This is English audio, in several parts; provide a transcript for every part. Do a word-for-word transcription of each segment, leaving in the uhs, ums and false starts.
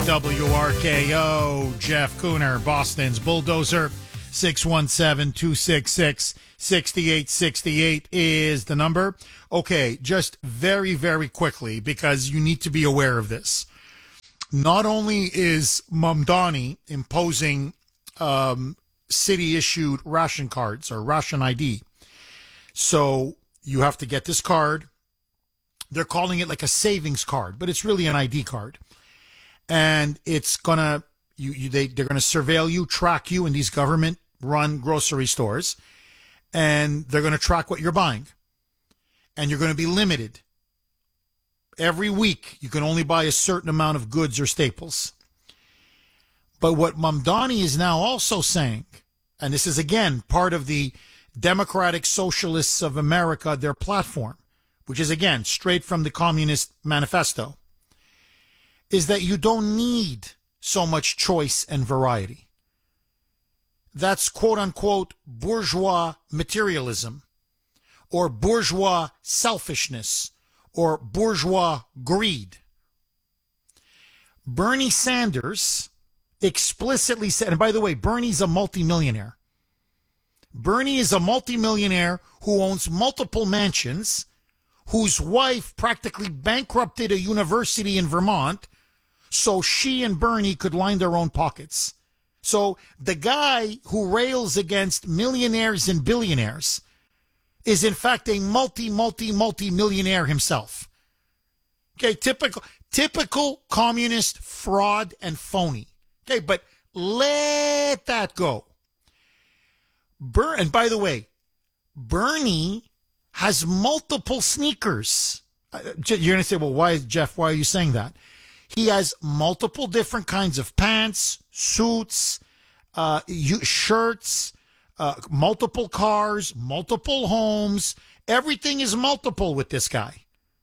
W R K O, Jeff Cooner, Boston's Bulldozer. six one seven, two six six, six eight six eight is the number. Okay, just very, very quickly, because you need to be aware of this. Not only is Mamdani imposing um, city-issued ration cards or ration I D, so you have to get this card. They're calling it like a savings card, but it's really an I D card. And it's going to, you, you, they, they're going to surveil you, track you in these government-run grocery stores, and they're going to track what you're buying. And you're going to be limited. Every week, you can only buy a certain amount of goods or staples. But what Mamdani is now also saying, and this is, again, part of the Democratic Socialists of America, their platform, which is, again, straight from the Communist Manifesto, is that you don't need so much choice and variety. That's quote-unquote bourgeois materialism, or bourgeois selfishness, or bourgeois greed. Bernie Sanders explicitly said, and by the way, Bernie's a multimillionaire. Bernie is a multimillionaire who owns multiple mansions, whose wife practically bankrupted a university in Vermont so she and Bernie could line their own pockets. So the guy who rails against millionaires and billionaires is in fact a multi, multi, multi-millionaire himself. Okay, typical, typical communist fraud and phony. Okay, but let that go. Ber- and by the way, Bernie has multiple sneakers. You're going to say, well, why, Jeff, why are you saying that? He has multiple different kinds of pants, suits, uh, shirts, uh, multiple cars, multiple homes. Everything is multiple with this guy.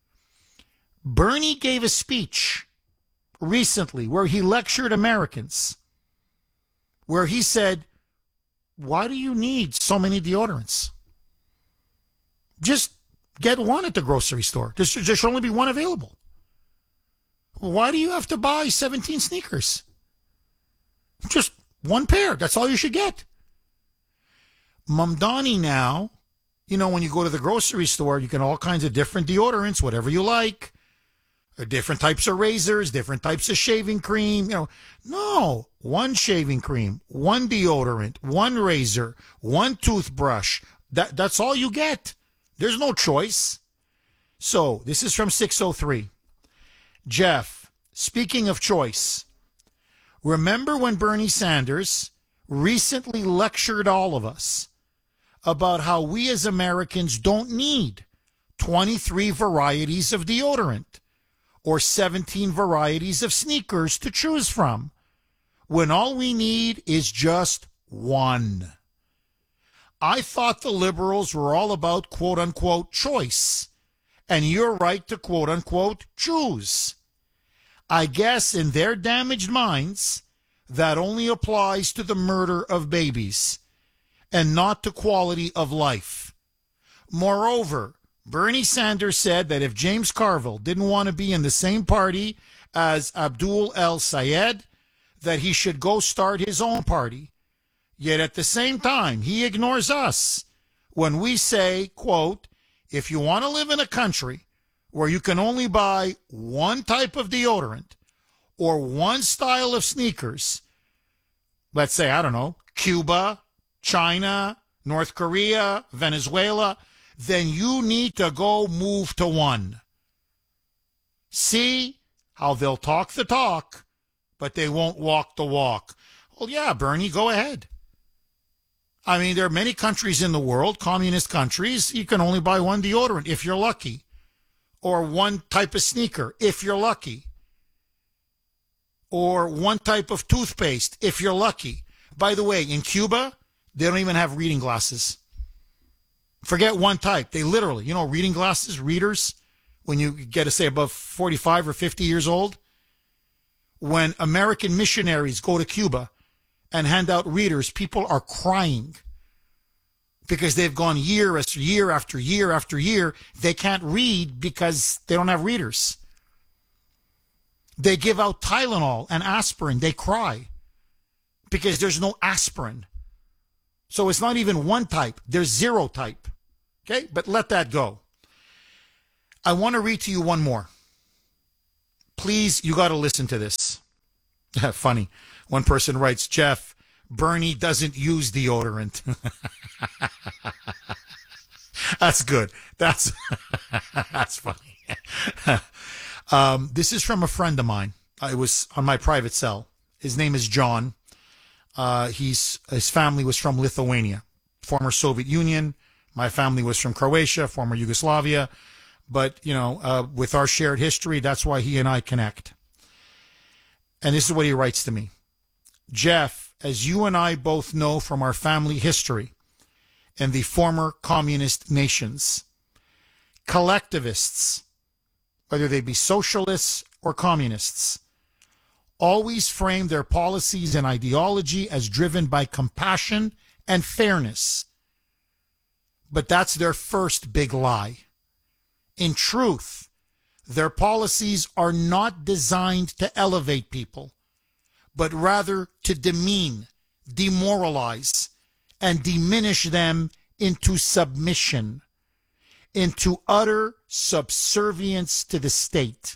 Bernie gave a speech recently where he lectured Americans, where he said, why do you need so many deodorants? Just get one at the grocery store. There should, there should only be one available. Why do you have to buy seventeen sneakers? Just one pair. That's all you should get. Mamdani now, you know, when you go to the grocery store, you get all kinds of different deodorants, whatever you like, or different types of razors, different types of shaving cream. You know, no, one shaving cream, one deodorant, one razor, one toothbrush. That that's all you get. There's no choice. So this is from six oh three. Jeff, speaking of choice, remember when Bernie Sanders recently lectured all of us about how we as Americans don't need twenty-three varieties of deodorant or seventeen varieties of sneakers to choose from, when all we need is just one? I thought the liberals were all about quote-unquote choice and your right to quote-unquote choose. I guess in their damaged minds, that only applies to the murder of babies and not to quality of life. Moreover, Bernie Sanders said that if James Carville didn't want to be in the same party as Abdul El Sayed, that he should go start his own party. Yet at the same time, he ignores us when we say, quote, if you want to live in a country where you can only buy one type of deodorant or one style of sneakers, let's say, I don't know, Cuba, China, North Korea, Venezuela, then you need to go move to one. See how they'll talk the talk, but they won't walk the walk. Well, yeah, Bernie, go ahead. I mean, there are many countries in the world, communist countries, you can only buy one deodorant if you're lucky, or one type of sneaker if you're lucky, or one type of toothpaste if you're lucky. By the way, in Cuba, they don't even have reading glasses. Forget one type. They literally, you know, reading glasses, readers, when you get to say above forty-five or fifty years old. When American missionaries go to Cuba and hand out readers, people are crying because they've gone year after year after year after year. They can't read because they don't have readers. They give out Tylenol and aspirin. They cry because there's no aspirin. So it's not even one type. There's zero type. Okay? But let that go. I want to read to you one more. Please, you got to listen to this. Funny. One person writes, Jeff, Bernie doesn't use deodorant. That's good. That's that's funny. um, this is from a friend of mine. Uh, it was on my private cell. His name is John. Uh, he's his family was from Lithuania, former Soviet Union. My family was from Croatia, former Yugoslavia. But, you know, uh, with our shared history, that's why he and I connect. And this is what he writes to me. Jeff, as you and I both know from our family history in the former communist nations, collectivists, whether they be socialists or communists, always frame their policies and ideology as driven by compassion and fairness. But that's their first big lie. In truth, their policies are not designed to elevate people, but rather to demean, demoralize, and diminish them into submission, into utter subservience to the state.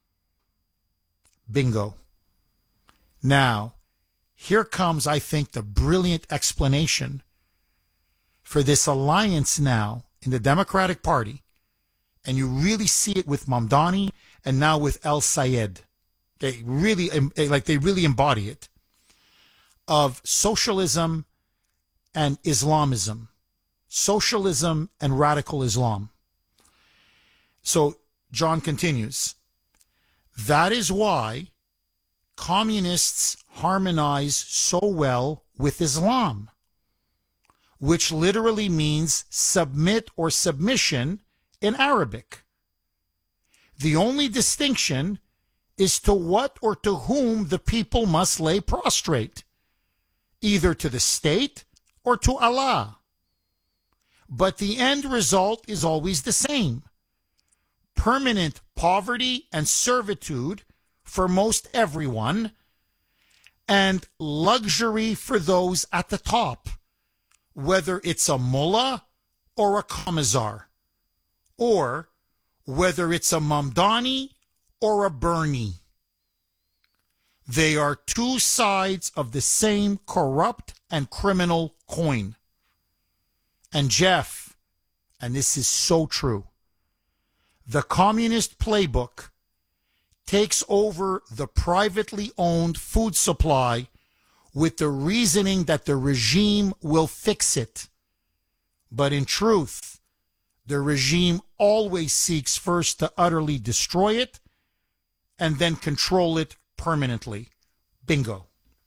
Bingo. Now, here comes, I think, the brilliant explanation for this alliance now in the Democratic Party. And you really see it with Mamdani and now with El Sayed. They really, like they really embody it, of socialism and Islamism, socialism and radical Islam. So John continues, that is why communists harmonize so well with Islam, which literally means submit or submission in Arabic. The only distinction is to what or to whom the people must lay prostrate, either to the state or to Allah. But the end result is always the same: permanent poverty and servitude for most everyone, and luxury for those at the top, whether it's a mullah or a commissar, or whether it's a Mamdani or a Bernie. They are two sides of the same corrupt and criminal coin. And Jeff, and this is so true, the communist playbook takes over the privately owned food supply with the reasoning that the regime will fix it. But in truth, the regime always seeks first to utterly destroy it and then control it permanently. Bingo.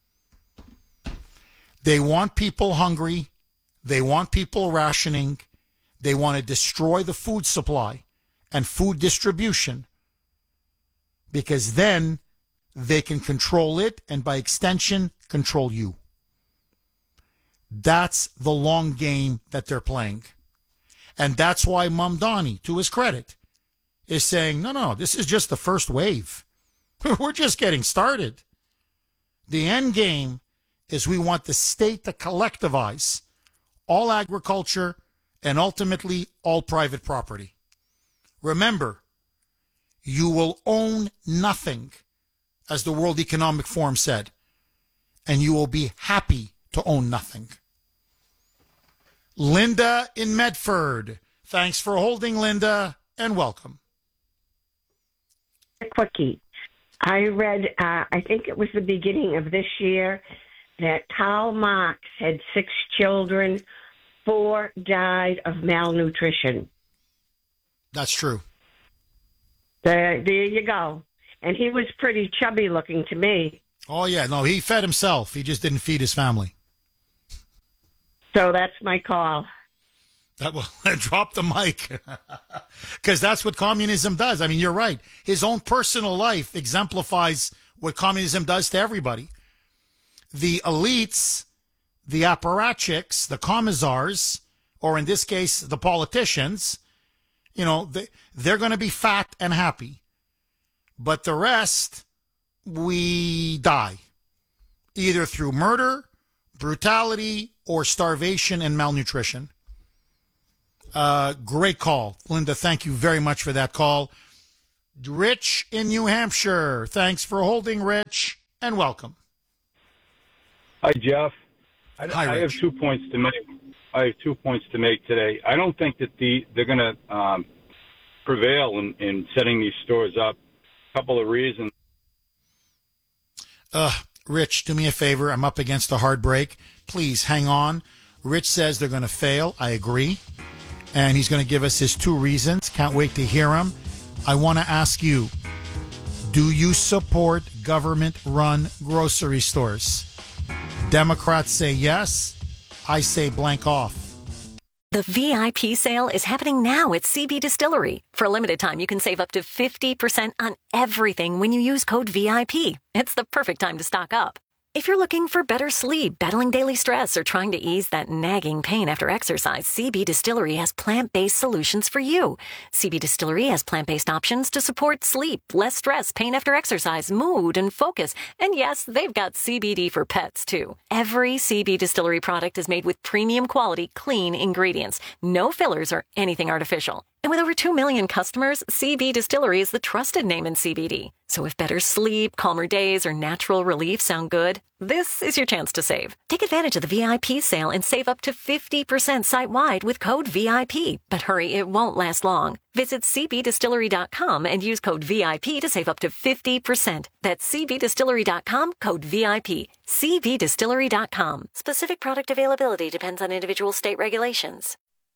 They want people hungry. They want people rationing. They want to destroy the food supply and food distribution, because then they can control it and by extension control you. That's the long game that they're playing. And that's why Mamdani, to his credit, is saying, no, no, this is just the first wave. We're just getting started. The end game is we want the state to collectivize all agriculture and ultimately all private property. Remember, you will own nothing, as the World Economic Forum said, and you will be happy to own nothing. Linda in Medford. Thanks for holding, Linda, and welcome. A quickie. I read, uh, I think it was the beginning of this year, that Karl Marx had six children. Four died of malnutrition. That's true. There, there you go. And he was pretty chubby looking to me. Oh, yeah. No, he fed himself. He just didn't feed his family. So that's my call. That will drop the mic, because that's what communism does. I mean, you're right. His own personal life exemplifies what communism does to everybody. The elites, the apparatchiks, the commissars, or in this case, the politicians, you know, they, they're going to be fat and happy. But the rest, we die, either through murder, brutality, or starvation and malnutrition. Uh, great call. Linda, thank you very much for that call. Rich in New Hampshire. Thanks for holding, Rich, and welcome. Hi, Jeff. I, Hi, I have Rich. two points to make. I have two points to make today. I don't think that the they're going to um, prevail in, in setting these stores up. A couple of reasons. Uh, Rich, do me a favor. I'm up against a hard break. Please hang on. Rich says they're going to fail. I agree. And he's going to give us his two reasons. Can't wait to hear him. I want to ask you, do you support government-run grocery stores? Democrats say yes. I say blank off. The V I P sale is happening now at C B Distillery. For a limited time, you can save up to fifty percent on everything when you use code V I P. It's the perfect time to stock up. If you're looking for better sleep, battling daily stress, or trying to ease that nagging pain after exercise, C B Distillery has plant-based solutions for you. C B Distillery has plant-based options to support sleep, less stress, pain after exercise, mood, and focus. And yes, they've got C B D for pets, too. Every C B Distillery product is made with premium quality, clean ingredients. No fillers or anything artificial. And with over two million customers, C B Distillery is the trusted name in C B D. So if better sleep, calmer days, or natural relief sound good, this is your chance to save. Take advantage of the V I P sale and save up to fifty percent site-wide with code V I P. But hurry, it won't last long. Visit C B distillery dot com and use code V I P to save up to fifty percent. That's C B distillery dot com, code V I P. C B distillery dot com. Specific product availability depends on individual state regulations.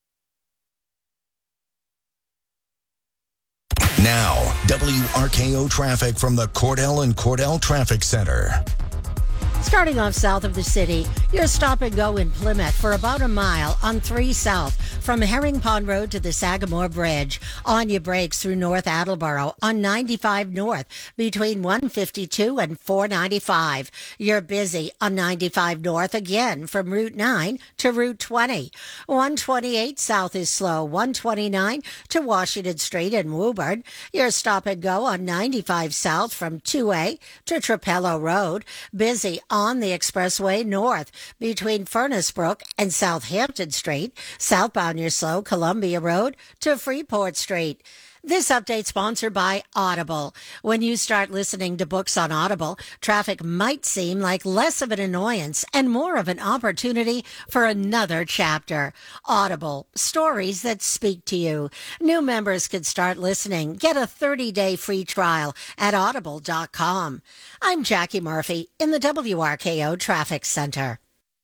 Now, W R K O traffic from the Cordell and Cordell Traffic Center. Starting off south of the city, your stop and go in Plymouth for about a mile on three South from Herring Pond Road to the Sagamore Bridge. On your brakes through North Attleboro on ninety-five North between one fifty-two and four ninety-five. You're busy on ninety-five North again from Route nine to Route twenty. one twenty-eight South is slow. one twenty-nine to Washington Street in Woburn. Your stop and go on ninety-five South from two A to Trapello Road. Busy on the Expressway North between Furnace Brook and Southampton Street. Southbound you're slow, Columbia Road to Freeport Street. This update sponsored by Audible. When you start listening to books on Audible, traffic might seem like less of an annoyance and more of an opportunity for another chapter. Audible, stories that speak to you. New members can start listening. Get a thirty-day free trial at audible dot com. I'm Jackie Murphy in the W R K O Traffic Center.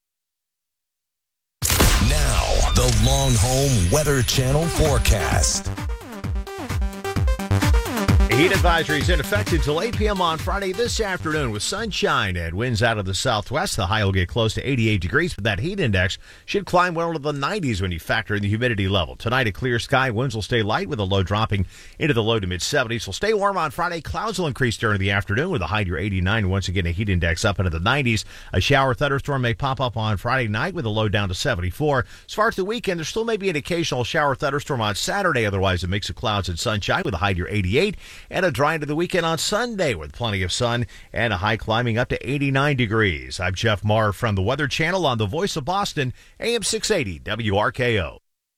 Now, the Long Home Weather Channel forecast. A heat advisory is in effect until eight p.m. on Friday this afternoon with sunshine and winds out of the southwest. The high will get close to eighty-eight degrees, but that heat index should climb well into the nineties when you factor in the humidity level. Tonight, a clear sky. Winds will stay light with a low dropping into the low to mid-seventies. Will stay warm on Friday. Clouds will increase during the afternoon with a high near eighty-nine. Once again, a heat index up into the nineties. A shower thunderstorm may pop up on Friday night with a low down to seventy-four. As far as the weekend, there still may be an occasional shower thunderstorm on Saturday. Otherwise, a mix of clouds and sunshine with a high near eighty-eight. And a dry into the weekend on Sunday with plenty of sun and a high climbing up to eighty-nine degrees. I'm Jeff Marr from the Weather Channel on the Voice of Boston, A M six eighty W R K O.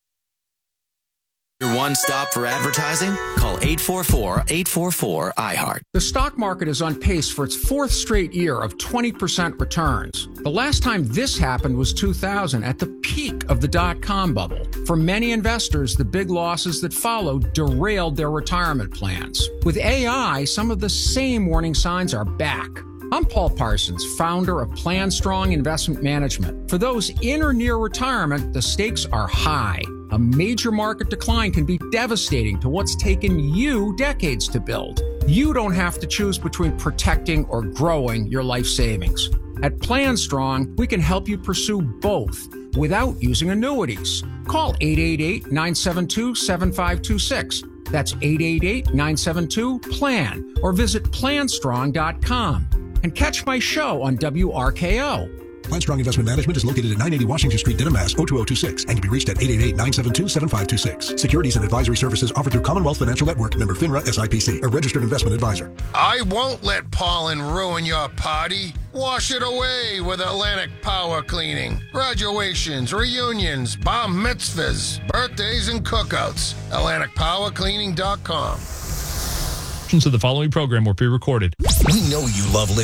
Your one stop for advertising? Call eight four four, eight four four, I heart. The stock market is on pace for its fourth straight year of twenty percent returns. The last time this happened was two thousand, at the peak of the dot-com bubble. For many investors, the big losses that followed derailed their retirement plans. With A I, some of the same warning signs are back. I'm Paul Parsons, founder of Plan Strong Investment Management. For those in or near retirement, the stakes are high. A major market decline can be devastating to what's taken you decades to build. You don't have to choose between protecting or growing your life savings. At Plan Strong, we can help you pursue both without using annuities. Call eight eight eight, nine seven two, seven five two six. That's eight eight eight, nine seven two, PLAN or visit plan strong dot com. And catch my show on W R K O. Plant Strong Investment Management is located at nine eighty Washington Street, Dedham, Mass. oh two oh two six, and can be reached at eight eight eight, nine seven two, seven five two six. Securities and advisory services offered through Commonwealth Financial Network, member FINRA S I P C, a registered investment advisor. I won't let pollen ruin your party. Wash it away with Atlantic Power Cleaning. Graduations, reunions, bar mitzvahs, birthdays, and cookouts. Atlantic Power Cleaning dot com. To the following program were pre-recorded. We know you love listening.